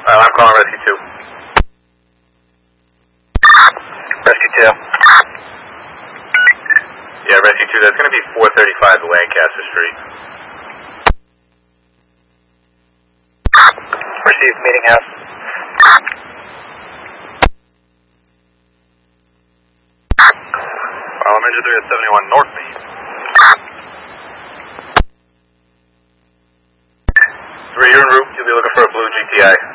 I'm calling Rescue 2. Rescue 2. Yeah, Rescue 2, that's going to be 435 Lancaster Street. Received, meeting house. I'm engine 3 at 71 North Main. 3, you're en route. You'll be looking for a blue GTI.